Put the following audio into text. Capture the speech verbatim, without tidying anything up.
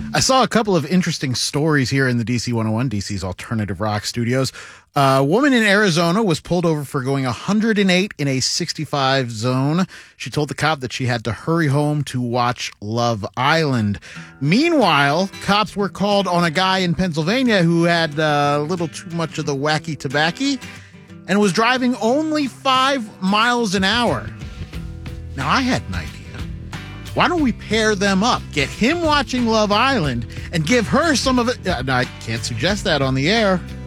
I saw a couple of interesting stories here in the D C one oh one, D C's alternative rock studios. A woman in Arizona was pulled over for going one hundred eight in a sixty-five zone. She told the cop that she had to hurry home to watch Love Island. Meanwhile, cops were called on a guy in Pennsylvania who had uh, a little too much of the wacky tobacco and was driving only five miles an hour. Now, I had an idea. Why don't we pair them up? Get him watching Love Island and give her some of it. Uh, no, I can't suggest that on the air.